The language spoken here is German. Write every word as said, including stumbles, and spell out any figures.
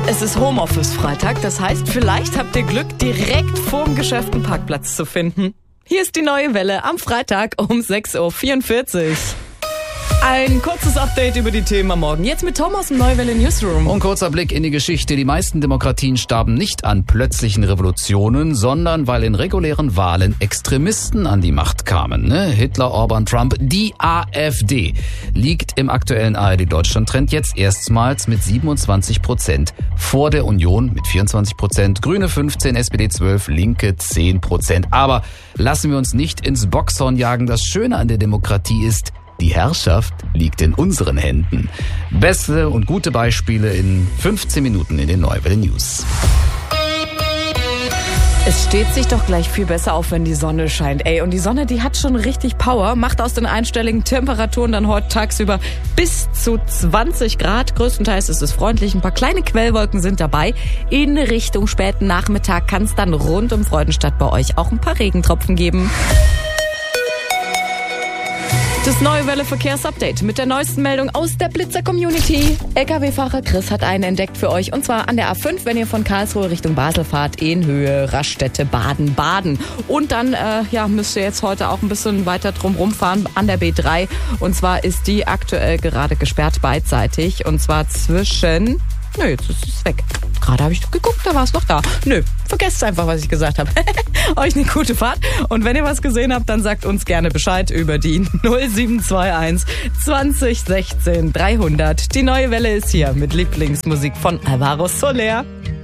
Es ist Homeoffice-Freitag, das heißt, vielleicht habt ihr Glück, direkt vorm Geschäft einen Parkplatz zu finden. Hier ist die neue Welle am Freitag um sechs Uhr vierundvierzig. Ein kurzes Update über die Themen am Morgen. Jetzt mit Tom aus dem Neue Welle Newsroom. Und kurzer Blick in die Geschichte. Die meisten Demokratien starben nicht an plötzlichen Revolutionen, sondern weil in regulären Wahlen Extremisten an die Macht kamen. Ne? Hitler, Orban, Trump. Die AfD liegt im aktuellen A R D-Deutschland-Trend jetzt erstmals mit siebenundzwanzig Prozent vor der Union mit vierundzwanzig Prozent, Grüne fünfzehn, S P D zwölf, Linke zehn Prozent. Aber lassen wir uns nicht ins Boxhorn jagen. Das Schöne an der Demokratie ist, die Herrschaft liegt in unseren Händen. Beste und gute Beispiele in fünfzehn Minuten in den Neue Welle News. Es steht sich doch gleich viel besser auf, wenn die Sonne scheint. Ey, und die Sonne, die hat schon richtig Power, macht aus den einstelligen Temperaturen dann heute tagsüber bis zu zwanzig Grad. Größtenteils ist es freundlich, ein paar kleine Quellwolken sind dabei. In Richtung späten Nachmittag kann es dann rund um Freudenstadt bei euch auch ein paar Regentropfen geben. Das Neue Welle Verkehrsupdate mit der neuesten Meldung aus der Blitzer-Community. L K W-Fahrer Chris hat einen entdeckt für euch, und zwar an der A fünf, wenn ihr von Karlsruhe Richtung Basel fahrt, in Höhe Raststätte Baden-Baden. Und dann äh, ja, müsst ihr jetzt heute auch ein bisschen weiter drum rumfahren an der B drei, und zwar ist die aktuell gerade gesperrt beidseitig, und zwar zwischen... Nö, jetzt ist es weg. Gerade habe ich geguckt, da war es noch da. Nö, vergesst einfach, was ich gesagt habe. Euch eine gute Fahrt. Und wenn ihr was gesehen habt, dann sagt uns gerne Bescheid über die null sieben zwei eins zwanzig sechzehn dreihundert. Die Neue Welle ist hier mit Lieblingsmusik von Alvaro Soler.